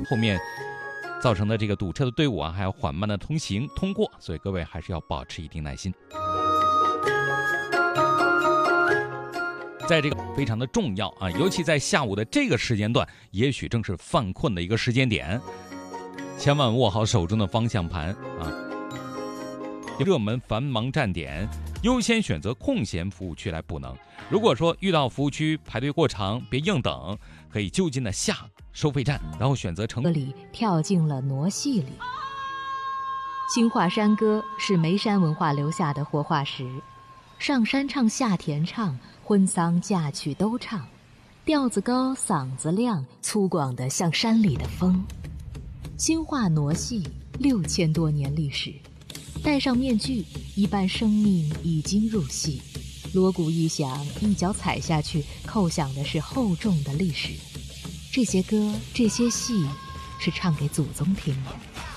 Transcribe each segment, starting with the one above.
后面造成的这个堵车的队伍还要缓慢的通过，所以各位还是要保持一定耐心。在这个非常的重要尤其在下午的这个时间段，也许正是犯困的一个时间点，千万握好手中的方向盘热门繁忙站点优先选择空闲服务区来补能。如果说遇到服务区排队过长，别硬等，可以就近的下收费站，然后选择里跳进了傩戏里。兴化山歌是眉山文化留下的活化石，上山唱下田唱，婚丧嫁娶都唱，调子高嗓子亮，粗犷的像山里的风。兴化傩戏6000多年历史，戴上面具，一半生命已经入戏，锣鼓一响，一脚踩下去，叩响的是厚重的历史。这些歌，这些戏，是唱给祖宗听的。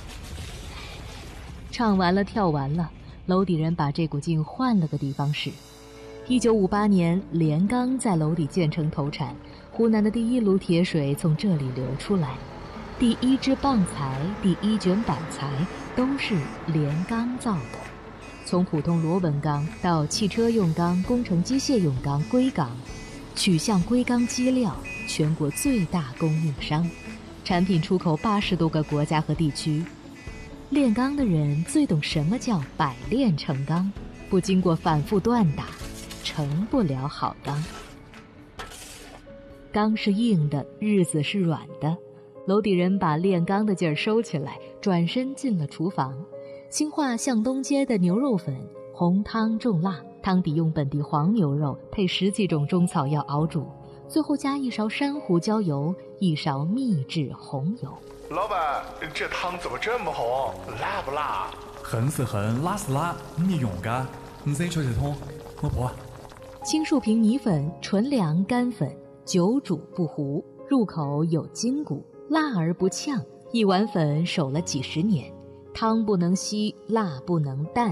唱完了，跳完了，娄底人把这股劲换了个地方使。1958年，连钢在娄底建成投产，湖南的第一炉铁水从这里流出来，第一支棒材，第一卷板材都是连钢造的。从普通螺纹钢到汽车用钢、工程机械用钢、硅钢，取向硅钢基料，全国最大供应商，产品出口80多个国家和地区。炼钢的人最懂什么叫百炼成钢，不经过反复锻打，成不了好钢。钢是硬的，日子是软的。娄底人把炼钢的劲儿收起来，转身进了厨房。兴化向东街的牛肉粉，红汤重辣，汤底用本地黄牛肉配10几种中草药熬煮，最后加1勺山胡椒油，1勺秘制红油。 老板，这汤怎么这么红？辣不辣？ 红是红，辣是辣，你用噶？你先吃这桶，我破。 青树坪米粉，纯粮干粉，久煮不糊，入口有筋骨，辣而不呛，一碗粉守了几10年。汤不能稀，辣不能淡。